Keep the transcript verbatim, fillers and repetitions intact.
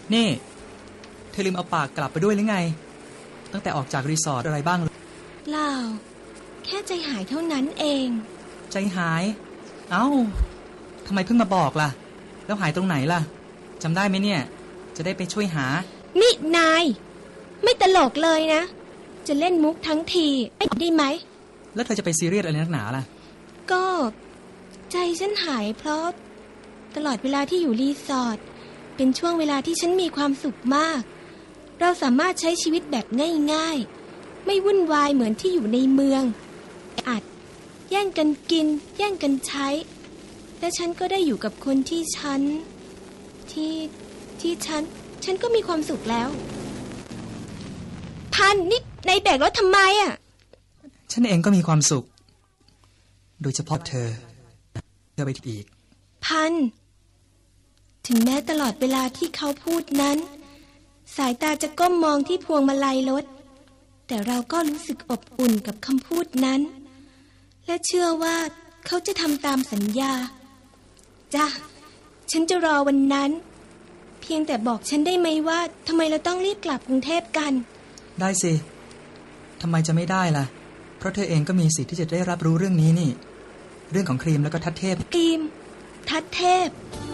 นี่เธอลืมเอาปากกลับไปด้วยหรือไงตั้งแต่ออกจากรีสอร์ทอะไรบ้างเปล่าแค่ใจหายเท่านั้นเองใจหายเอ้าทำไมเพิ่งมาบอกล่ะแล้วหายตรงไหนล่ะจำได้ไหมเนี่ยจะได้ไปช่วยหานี่นายไม่ตลกเลยนะจะเล่นมุกทั้งทีไม่ได้ไหมแล้วเธอจะไปซีเรียสอะไรนักหนาล่ะก็ใจฉันหายเพราะตลอดเวลาที่อยู่รีสอร์ทเป็นช่วงเวลาที่ฉันมีความสุขมากเราสามารถใช้ชีวิตแบบง่ายๆไม่วุ่นวายเหมือนที่อยู่ในเมืองอัดแย่งกันกินแย่งกันใช้และฉันก็ได้อยู่กับคนที่ฉันที่ที่ฉันฉันก็มีความสุขแล้วพันนี่ในแบกรถทำไมอ่ะฉันเองก็มีความสุขโดยเฉพาะเธอเธอไปอีกพันถึงแม้ตลอดเวลาที่เขาพูดนั้นสายตาจะก้มมองที่พวงมาลัยรถแต่เราก็รู้สึกอบอุ่นกับคำพูดนั้นและเชื่อว่าเขาจะทำตามสัญญาจ้ะฉันจะรอวันนั้นเพียงแต่บอกฉันได้ไหมว่าทำไมเราต้องรีบกลับกรุงเทพกันได้สิทำไมจะไม่ได้ล่ะเพราะเธอเองก็มีสิทธิ์ที่จะได้รับรู้เรื่องนี้นี่เรื่องของครีมแล้วก็ทัดเทพครีมทัดเทพ